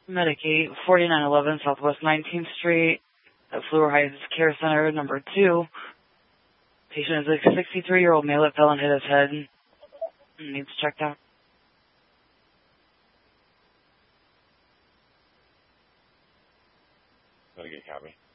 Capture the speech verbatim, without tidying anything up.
Medicaid, forty-nine eleven Southwest nineteenth Street, at Fluor Heights Care Center, number two. Patient is a sixty-three-year-old male that fell and hit his head. Needs checked out. Okay, copy.